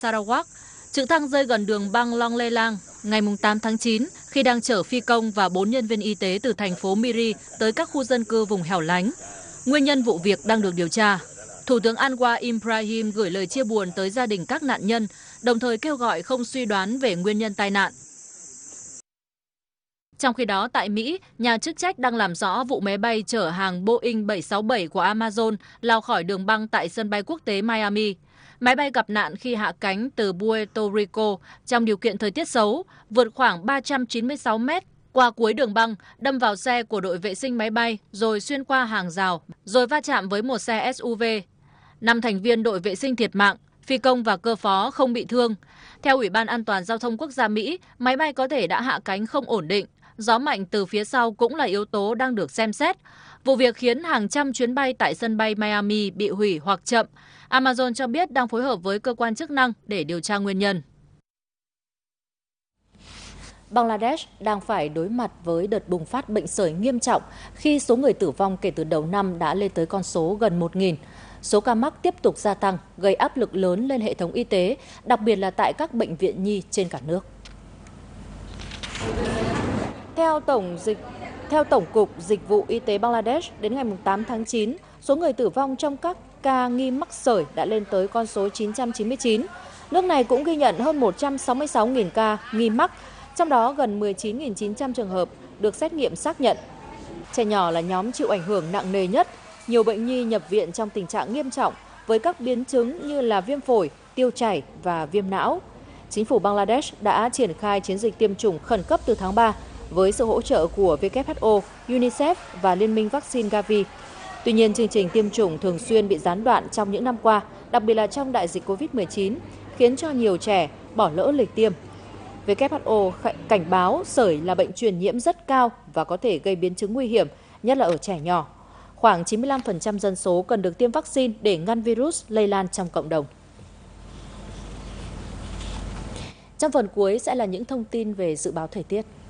Sarawak, trực thăng rơi gần đường băng Long Lê Lang ngày 8 tháng 9 khi đang chở phi công và 4 nhân viên y tế từ thành phố Miri tới các khu dân cư vùng hẻo lánh. Nguyên nhân vụ việc đang được điều tra. Thủ tướng Anwar Ibrahim gửi lời chia buồn tới gia đình các nạn nhân, đồng thời kêu gọi không suy đoán về nguyên nhân tai nạn. Trong khi đó, tại Mỹ, nhà chức trách đang làm rõ vụ máy bay chở hàng Boeing 767 của Amazon lao khỏi đường băng tại sân bay quốc tế Miami. Máy bay gặp nạn khi hạ cánh từ Puerto Rico trong điều kiện thời tiết xấu, vượt khoảng 396 mét qua cuối đường băng, đâm vào xe của đội vệ sinh máy bay, rồi xuyên qua hàng rào, rồi va chạm với một xe SUV. 5 thành viên đội vệ sinh thiệt mạng, phi công và cơ phó không bị thương. Theo Ủy ban An toàn Giao thông Quốc gia Mỹ, máy bay có thể đã hạ cánh không ổn định. Gió mạnh từ phía sau cũng là yếu tố đang được xem xét. Vụ việc khiến hàng trăm chuyến bay tại sân bay Miami bị hủy hoặc chậm. Amazon cho biết đang phối hợp với cơ quan chức năng để điều tra nguyên nhân. Bangladesh đang phải đối mặt với đợt bùng phát bệnh sởi nghiêm trọng khi số người tử vong kể từ đầu năm đã lên tới con số gần 1.000. Số ca mắc tiếp tục gia tăng, gây áp lực lớn lên hệ thống y tế, đặc biệt là tại các bệnh viện nhi trên cả nước. Theo Tổng cục Dịch vụ Y tế Bangladesh, đến ngày 8 tháng 9, số người tử vong trong các ca nghi mắc sởi đã lên tới con số 999. Nước này cũng ghi nhận hơn 166.000 ca nghi mắc, trong đó gần 19.900 trường hợp được xét nghiệm xác nhận. Trẻ nhỏ là nhóm chịu ảnh hưởng nặng nề nhất. Nhiều bệnh nhi nhập viện trong tình trạng nghiêm trọng với các biến chứng như là viêm phổi, tiêu chảy và viêm não. Chính phủ Bangladesh đã triển khai chiến dịch tiêm chủng khẩn cấp từ tháng 3 với sự hỗ trợ của WHO, UNICEF và Liên minh vaccine Gavi. Tuy nhiên, chương trình tiêm chủng thường xuyên bị gián đoạn trong những năm qua, đặc biệt là trong đại dịch COVID-19, khiến cho nhiều trẻ bỏ lỡ lịch tiêm. WHO cảnh báo sởi là bệnh truyền nhiễm rất cao và có thể gây biến chứng nguy hiểm, nhất là ở trẻ nhỏ. Khoảng 95% dân số cần được tiêm vaccine để ngăn virus lây lan trong cộng đồng. Trong phần cuối sẽ là những thông tin về dự báo thời tiết.